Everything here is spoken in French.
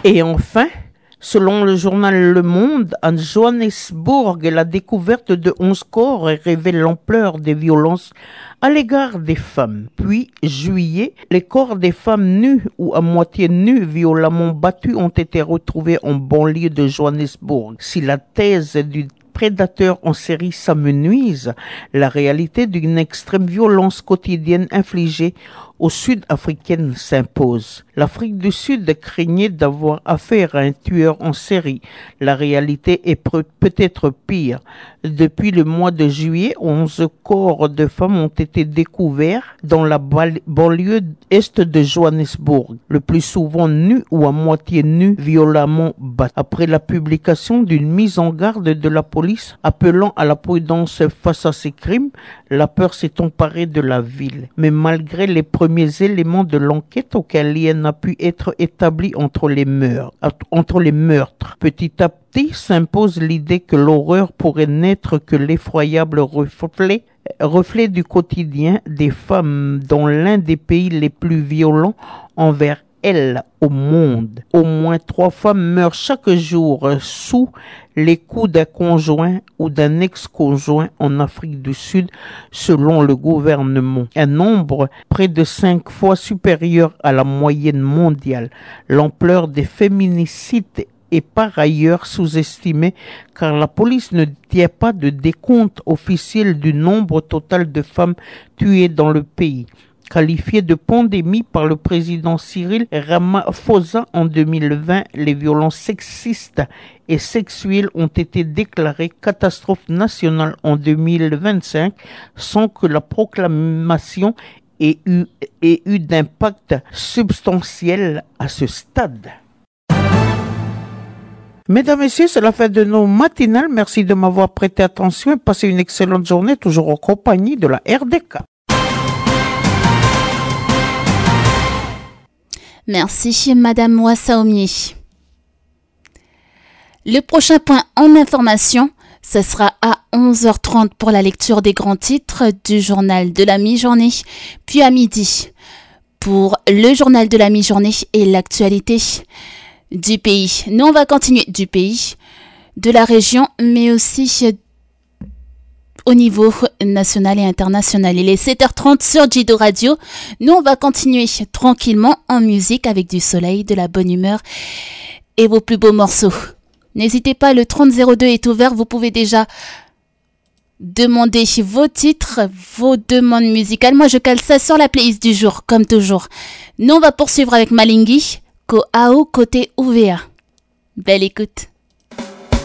Et enfin, selon le journal Le Monde, à Johannesburg, la découverte de 11 corps révèle l'ampleur des violences à l'égard des femmes. Puis, juillet, les corps des femmes nues ou à moitié nues, violemment battues, ont été retrouvés en banlieue de Johannesburg. Si la thèse du prédateurs en série s'amenuisent, la réalité d'une extrême violence quotidienne infligée aux Sud-Africaines s'impose. L'Afrique du Sud craignait d'avoir affaire à un tueur en série. La réalité est peut-être pire. Depuis le mois de juillet, 11 corps de femmes ont été découverts dans la banlieue est de Johannesburg, le plus souvent nus ou à moitié nus, violemment battus. Après la publication d'une mise en garde de la police appelant à la prudence face à ces crimes, la peur s'est emparée de la ville. Mais malgré les premiers éléments de l'enquête, aucun lien n'a pu être établi entre les meurtres. Petit à petit s'impose l'idée que l'horreur pourrait n'être que l'effroyable reflet du quotidien des femmes dans l'un des pays les plus violents envers elles au monde. Au moins 3 femmes meurent chaque jour sous les coups d'un conjoint ou d'un ex-conjoint en Afrique du Sud, selon le gouvernement. Un nombre près de 5 fois supérieur à la moyenne mondiale. L'ampleur des féminicides est par ailleurs sous-estimée car la police ne tient pas de décompte officiel du nombre total de femmes tuées dans le pays. Qualifié de pandémie par le président Cyril Ramaphosa en 2020, les violences sexistes et sexuelles ont été déclarées catastrophe nationale en 2025 sans que la proclamation ait eu d'impact substantiel à ce stade. Mesdames et messieurs, c'est la fin de nos matinales. Merci de m'avoir prêté attention et passez une excellente journée, toujours en compagnie de la RDK. Merci, Madame Wassaomi. Le prochain point en information, ce sera à 11h30 pour la lecture des grands titres du journal de la mi-journée, puis à midi pour le journal de la mi-journée et l'actualité du pays. Nous, on va continuer du pays, de la région, mais aussi au niveau national et international. Il est 7h30 sur Jido Radio. Nous, on va continuer tranquillement en musique avec du soleil, de la bonne humeur et vos plus beaux morceaux. N'hésitez pas, le 3002 est ouvert. Vous pouvez déjà demander vos titres, vos demandes musicales. Moi, je cale ça sur la playlist du jour, comme toujours. Nous, on va poursuivre avec Malingui, Ko Ao côté UVA. Belle écoute.